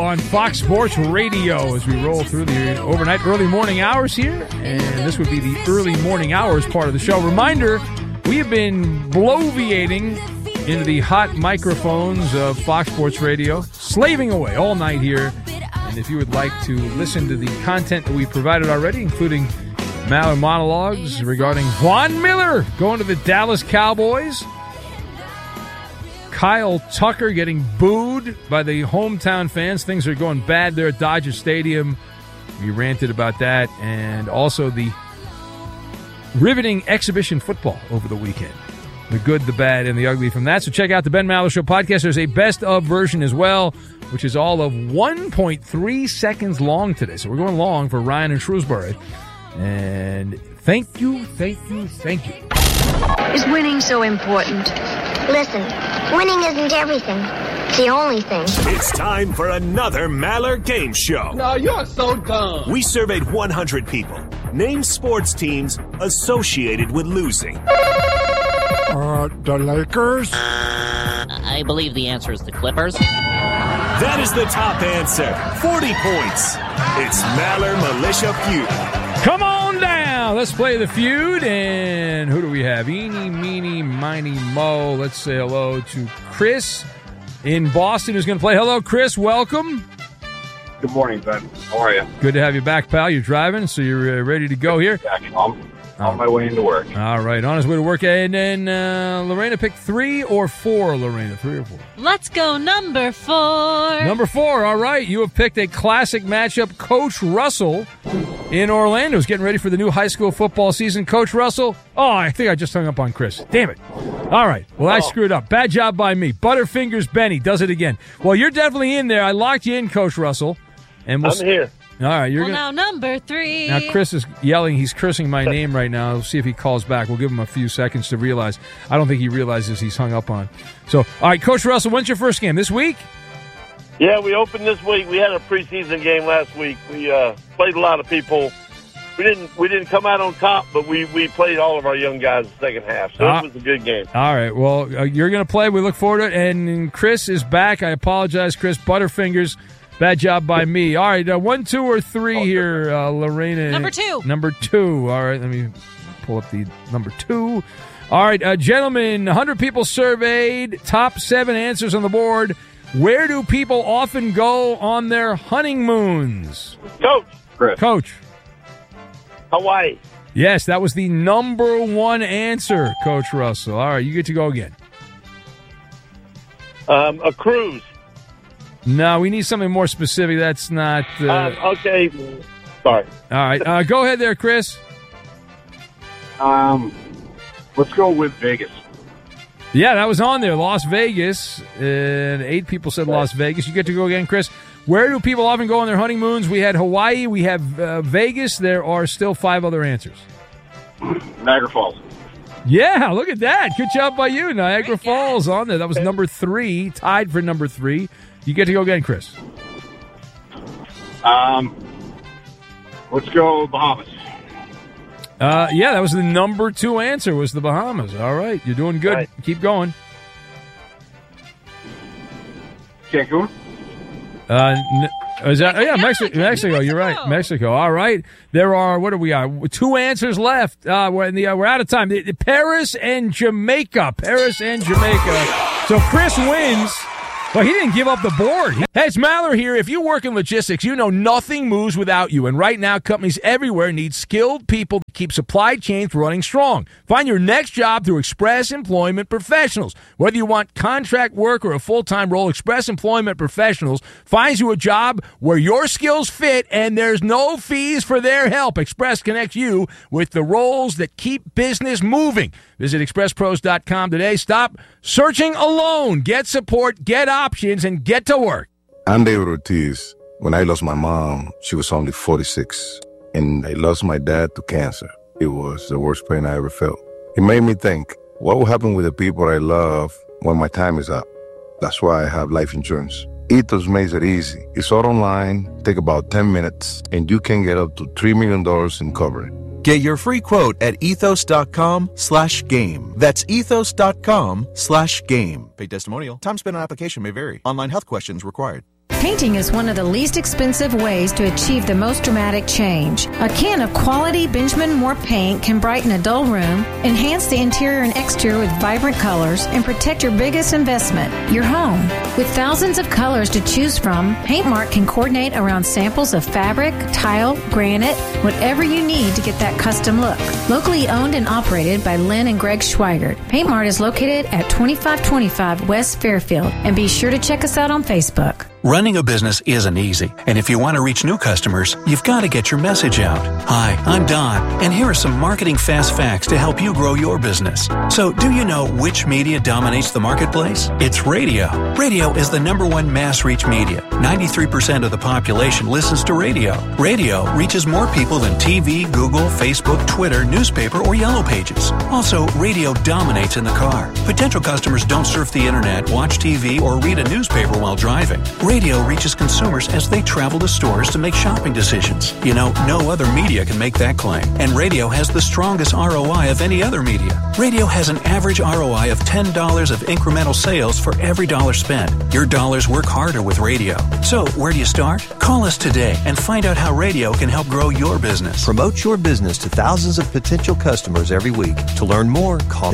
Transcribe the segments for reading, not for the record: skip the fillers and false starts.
on Fox Sports Radio as we roll through the overnight early morning hours here. And this would be the early morning hours part of the show. Reminder, we have been bloviating into the hot microphones of Fox Sports Radio, slaving away all night here. And if you would like to listen to the content that we've provided already, including Maller monologues regarding Von Miller going to the Dallas Cowboys, Kyle Tucker getting booed by the hometown fans. Things are going bad there at Dodger Stadium. We ranted about that. And also the riveting exhibition football over the weekend. The good, the bad, and the ugly from that. So check out the Ben Maller Show podcast. There's a best-of version as well, which is all of 1.3 seconds long today. So we're going long for Ryan and Shrewsbury. And thank you. Is winning so important? Listen, winning isn't everything. It's the only thing. It's time for another Maller Game Show. No, you're so dumb. We surveyed 100 people. Name sports teams associated with losing. The Lakers? I believe the answer is the Clippers. That is the top answer. 40 points. It's Maller Militia Feud. Come on down. Let's play the feud. And who do we have? Eeny, meeny, miny, mo. Let's say hello to Chris in Boston who's going to play. Hello, Chris. Welcome. Good morning, Ben. How are you? Good to have you back, pal. You're driving, so you're ready to go here? On my way into work. All right, on his way to work. And then Lorena picked 3 or 4, Lorena? 3 or 4? Let's go number 4. Number 4, all right. You have picked a classic matchup. Coach Russell in Orlando is getting ready for the new high school football season. Coach Russell. Oh, I think I just hung up on Chris. Damn it. All right. Well, I screwed up. Bad job by me. Butterfingers Benny does it again. Well, you're definitely in there. I locked you in, Coach Russell. And I'm here. All right, now number 3. Now Chris is yelling. He's cursing my name right now. We'll see if he calls back. We'll give him a few seconds to realize. I don't think he realizes he's hung up on. So, all right, Coach Russell, when's your first game? This week? Yeah, we opened this week. We had a preseason game last week. We played a lot of people. We didn't come out on top, but we played all of our young guys the second half. So it was a good game. All right, well, you're going to play. We look forward to it. And Chris is back. I apologize, Chris. Butterfingers. Bad job by me. All right, 1, 2, or 3 here, Lorena. Number 2. Number 2. All right, let me pull up the number 2. All right, gentlemen, 100 people surveyed, top 7 answers on the board. Where do people often go on their honeymoons? Coach. Chris. Coach. Hawaii. Yes, that was the number 1 answer, Coach Russell. All right, you get to go again. A cruise. No, we need something more specific. That's not... okay. Sorry. All right. Go ahead there, Chris. Let's go with Vegas. Yeah, that was on there. Las Vegas. And 8 people said Las Vegas. You get to go again, Chris. Where do people often go on their honeymoons? We had Hawaii. We have Vegas. There are still 5 other answers. Niagara Falls. Yeah, look at that. Good job by you. Niagara Falls on there. That was number 3, tied for number 3. You get to go again, Chris. Let's go Bahamas. Yeah, that was the number 2 answer, was the Bahamas. All right, you're doing good. Right. Keep going. Cancun? Mexico. You're right. Mexico. All right. There are, what are we at? 2 answers left. We're out of time. Paris and Jamaica. So Chris wins. Well, he didn't give up the board. Hey, it's Maller here. If you work in logistics, you know nothing moves without you. And right now, companies everywhere need skilled people to keep supply chains running strong. Find your next job through Express Employment Professionals. Whether you want contract work or a full-time role, Express Employment Professionals finds you a job where your skills fit and there's no fees for their help. Express connects you with the roles that keep business moving. Visit expresspros.com today. Stop searching alone. Get support, get options, and get to work. I'm David Ortiz. When I lost my mom, she was only 46. And I lost my dad to cancer. It was the worst pain I ever felt. It made me think, what will happen with the people I love when my time is up? That's why I have life insurance. Ethos makes it easy. It's all online, take about 10 minutes, and you can get up to $3 million in coverage. Get your free quote at ethos.com/game. That's ethos.com/game. Paid testimonial. Time spent on application may vary. Online health questions required. Painting is one of the least expensive ways to achieve the most dramatic change. A can of quality Benjamin Moore paint can brighten a dull room, enhance the interior and exterior with vibrant colors, and protect your biggest investment, your home. With thousands of colors to choose from, Paint Mart can coordinate around samples of fabric, tile, granite, whatever you need to get that custom look. Locally owned and operated by Lynn and Greg Schweigert, Paint Mart is located at 2525 West Fairfield, and be sure to check us out on Facebook. Running a business isn't easy, and if you want to reach new customers, you've got to get your message out. Hi, I'm Don, and here are some marketing fast facts to help you grow your business. So, do you know which media dominates the marketplace? It's radio. Radio is the #1 mass reach media. 93% of the population listens to radio. Radio reaches more people than TV, Google, Facebook, Twitter, newspaper, or Yellow Pages. Also, radio dominates in the car. Potential customers don't surf the internet, watch TV, or read a newspaper while driving. Radio reaches consumers as they travel to stores to make shopping decisions. You know, no other media can make that claim. And radio has the strongest ROI of any other media. Radio has an average ROI of $10 of incremental sales for every dollar spent. Your dollars work harder with radio. So, where do you start? Call us today and find out how radio can help grow your business. Promote your business to thousands of potential customers every week. To learn more, call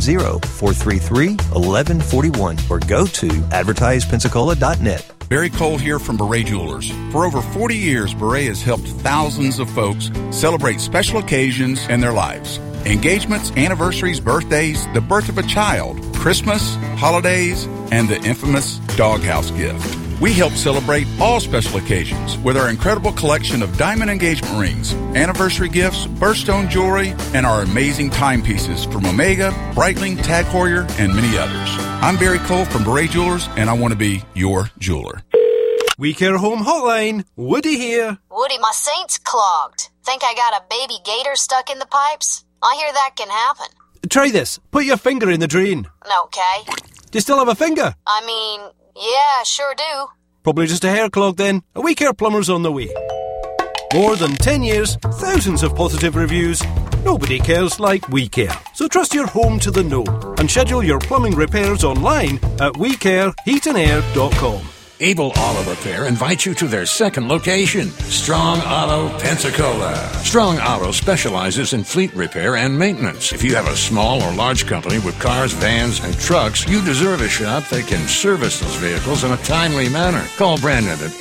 850-433-1141 or go to advertisepensacola.net. Barry Cole here from Beret Jewelers. For over 40 years, Beret has helped thousands of folks celebrate special occasions in their lives. Engagements, anniversaries, birthdays, the birth of a child, Christmas, holidays, and the infamous doghouse gift. We help celebrate all special occasions with our incredible collection of diamond engagement rings, anniversary gifts, birthstone jewelry, and our amazing timepieces from Omega, Breitling, Tag Heuer, and many others. I'm Barry Cole from Beret Jewelers, and I want to be your jeweler. We Care Home Hotline. Woody here. Woody, my sink's clogged. Think I got a baby gator stuck in the pipes? I hear that can happen. Try this. Put your finger in the drain. Okay. Do you still have a finger? I mean, yeah, sure do. Probably just a hair clog then. A We Care plumber's on the way. More than 10 years, thousands of positive reviews. Nobody cares like We Care. So trust your home to the know and schedule your plumbing repairs online at WeCareHeatAndAir.com. Able Auto Repair invites you to their second location, Strong Auto, Pensacola. Strong Auto specializes in fleet repair and maintenance. If you have a small or large company with cars, vans, and trucks, you deserve a shop that can service those vehicles in a timely manner. Call Brandon at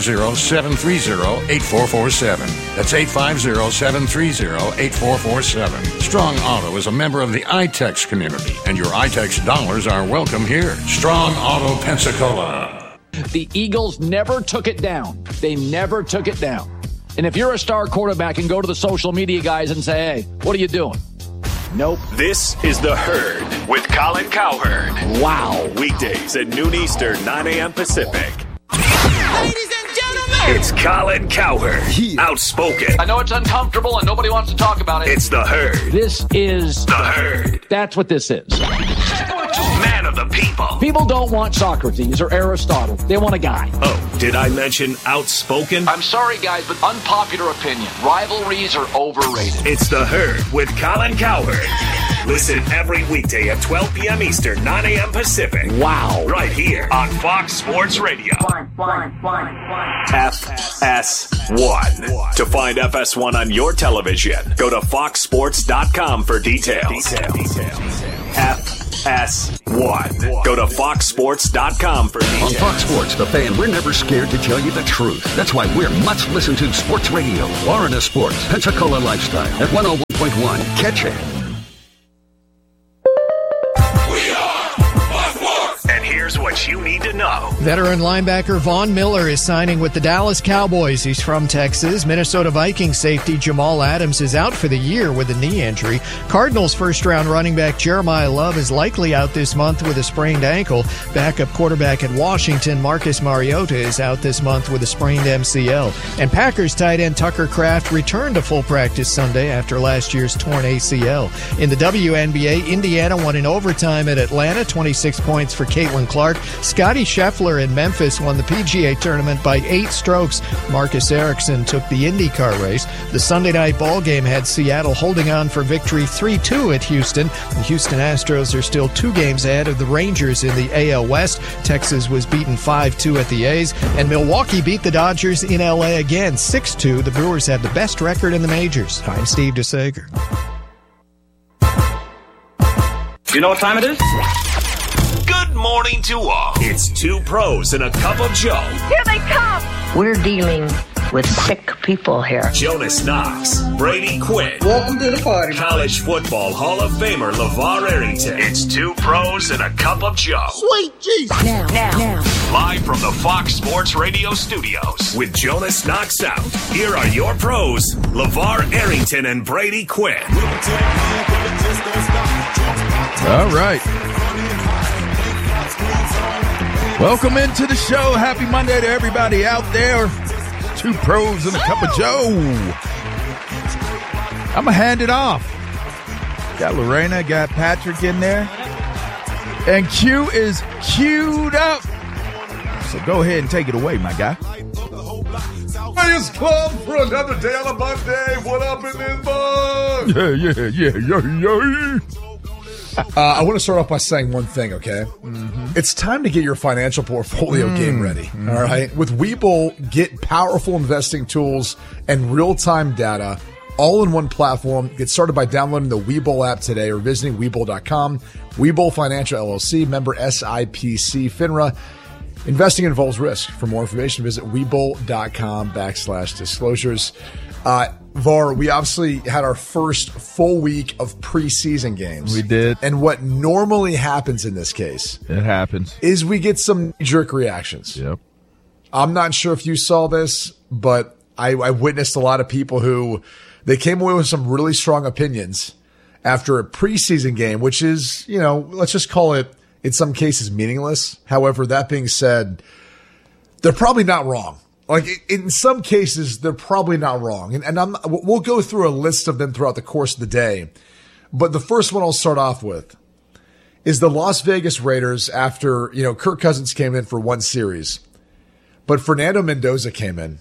850-730-8447. That's 850-730-8447. Strong Auto is a member of the iTex community, and your iTex dollars are welcome here. Strong Auto, Pensacola. The Eagles never took it down. They never took it down. And if you're a star quarterback and go to the social media guys and say, hey, what are you doing? Nope. This is The Herd with Colin Cowherd. Wow. Weekdays at noon Eastern, 9 a.m. Pacific. Ladies and gentlemen, it's Colin Cowherd. Outspoken. I know it's uncomfortable and nobody wants to talk about it. It's The Herd. This is The Herd. That's what this is. Man of the people. People don't want Socrates or Aristotle. They want a guy. Oh, did I mention outspoken? I'm sorry, guys, but unpopular opinion. Rivalries are overrated. It's The Herd with Colin Cowherd. Listen every weekday at 12 p.m. Eastern, 9 a.m. Pacific. Wow. Right here on Fox Sports Radio. FS1. To find FS1 on your television, go to foxsports.com for details. FS1. Go to foxsports.com for details. On Fox Sports, The Fan, we're never scared to tell you the truth. That's why we're much listened to sports radio. Florida Sports, Pensacola Lifestyle at 101.1. Catch it. Here's what you need to know. Veteran linebacker Von Miller is signing with the Dallas Cowboys. He's from Texas. Minnesota Vikings safety Jamal Adams is out for the year with a knee injury. Cardinals first-round running back Jeremiah Love is likely out this month with a sprained ankle. Backup quarterback at Washington Marcus Mariota is out this month with a sprained MCL. And Packers tight end Tucker Kraft returned to full practice Sunday after last year's torn ACL. In the WNBA, Indiana won in overtime at Atlanta, 26 points for Caitlin Clark. Scottie Scheffler in Memphis won the PGA Tournament by 8 strokes. Marcus Ericsson took the IndyCar race. The Sunday night ball game had Seattle holding on for victory 3-2 at Houston. The Houston Astros are still 2 games ahead of the Rangers in the AL West. Texas was beaten 5-2 at the A's, and Milwaukee beat the Dodgers in LA again 6-2. The Brewers had the best record in the majors. I'm Steve DeSager. You know what time it is? Good morning to all. It's 2 pros and a cup of Joe. Here they come. We're dealing with sick people here. Jonas Knox, Brady Quinn. Welcome to the party. College football Hall of Famer LeVar Arrington. It's 2 pros and a cup of Joe. Sweet Jesus. Now. Live from the Fox Sports Radio studios with Jonas Knox out. Here are your pros, LeVar Arrington and Brady Quinn. All right. Welcome into the show. Happy Monday to everybody out there. 2 pros and a cup of Joe. I'm going to hand it off. Got Lorena, got Patrick in there. And Q is queued up. So go ahead and take it away, my guy. Lions Club for another day on a Monday. What up in this bug? Yeah. I want to start off by saying one thing, okay? Mm-hmm. It's time to get your financial portfolio game ready, all right? With Webull, get powerful investing tools and real-time data all in one platform. Get started by downloading the Webull app today or visiting Webull.com. Webull Financial LLC, member SIPC, FINRA. Investing involves risk. For more information, visit Webull.com/disclosures. VAR, we obviously had our first full week of preseason games. We did. And what normally happens in this case, it happens, is we get some jerk reactions. Yep. I'm not sure if you saw this, but I witnessed a lot of people who they came away with some really strong opinions after a preseason game, which is, let's just call it, in some cases, meaningless. However, that being said, they're probably not wrong. Like, in some cases, they're probably not wrong. And we'll go through a list of them throughout the course of the day. But the first one I'll start off with is the Las Vegas Raiders after, Kirk Cousins came in for one series. But Fernando Mendoza came in.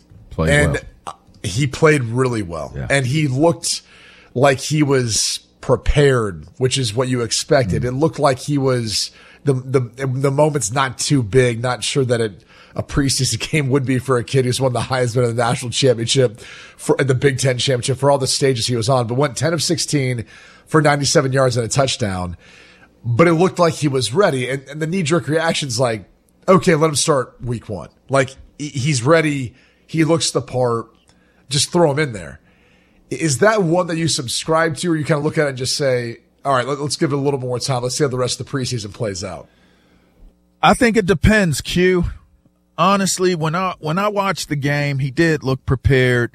He played really well. Yeah. And he looked like he was prepared, which is what you expected. It looked like he was the moment's not too big, not sure that a preseason game would be for a kid who's won the Heisman and the national championship and the Big Ten championship for all the stages he was on, but went 10 of 16 for 97 yards and a touchdown. But it looked like he was ready. And the knee-jerk reaction's like, okay, let him start week 1. Like, he's ready. He looks the part. Just throw him in there. Is that one that you subscribe to, or you kind of look at it and just say, all right, let's give it a little more time. Let's see how the rest of the preseason plays out? I think it depends, Q. Honestly, when I watched the game, he did look prepared.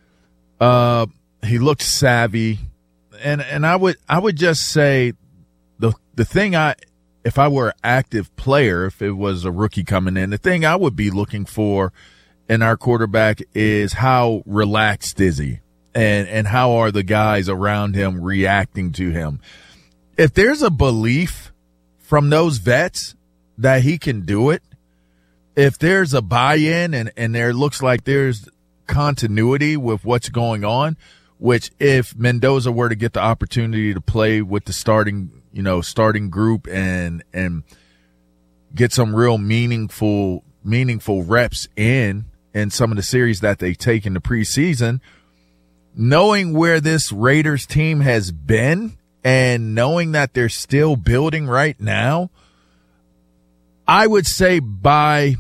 He looked savvy, and I would just say the thing if I were an active player, if it was a rookie coming in, the thing I would be looking for in our quarterback is how relaxed is he, and how are the guys around him reacting to him. If there's a belief from those vets that he can do it, if there's a buy-in and there looks like there's continuity with what's going on, which if Mendoza were to get the opportunity to play with the starting group and get some real meaningful reps in some of the series that they take in the preseason, knowing where this Raiders team has been and knowing that they're still building right now, I would say by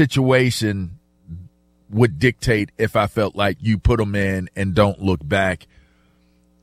situation would dictate if I felt like you put them in and don't look back